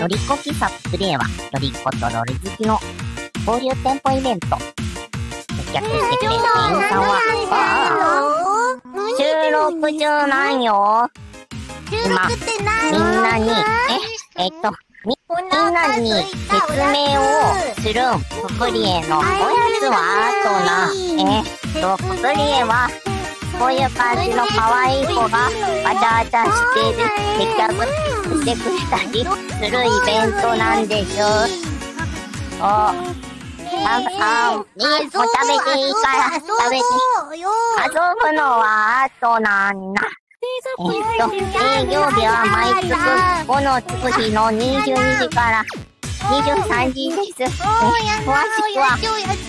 ロリコ喫茶プレイは、ロリコとロリ好きの交流店舗イベント。接客してくれる店員さんは、収録中なんよ。今、みんなに、みんなに説明をするププリエのおやつはププリエは、こういう感じの可愛い子がわちゃわちゃしてる接客してくれたりするイベントなんでしょ。もう食べていいから食べて。遊ぶのは後なんだ。営業日は毎月5のつく日の22時から23時です。詳しくは